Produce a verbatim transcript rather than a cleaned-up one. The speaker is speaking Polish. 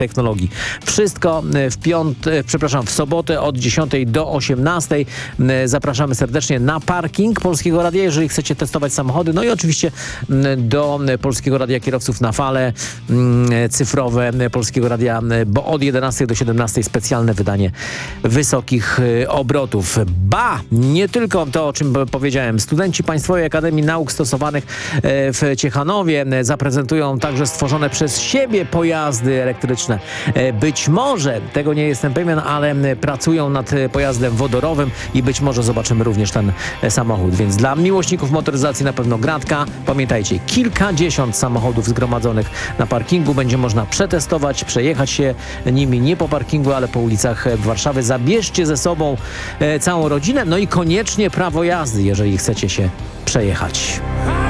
technologii. Wszystko w piąt, przepraszam, w sobotę od dziesiątej do osiemnastej. Zapraszamy serdecznie na parking Polskiego Radia, jeżeli chcecie testować samochody. No i oczywiście do Polskiego Radia Kierowców na Fale cyfrowe Polskiego Radia, bo od jedenastej do siedemnastej specjalne wydanie wysokich obrotów. Ba! Nie tylko to, o czym powiedziałem. Studenci Państwowej Akademii Nauk Stosowanych w Ciechanowie zaprezentują także stworzone przez siebie pojazdy elektryczne. Być może, tego nie jestem pewien, ale pracują nad pojazdem wodorowym i być może zobaczymy również ten samochód. Więc dla miłośników motoryzacji na pewno gratka. Pamiętajcie, kilkadziesiąt samochodów zgromadzonych na parkingu. Będzie można przetestować, przejechać się nimi nie po parkingu, ale po ulicach Warszawy. Zabierzcie ze sobą całą rodzinę, no i koniecznie prawo jazdy, jeżeli chcecie się przejechać.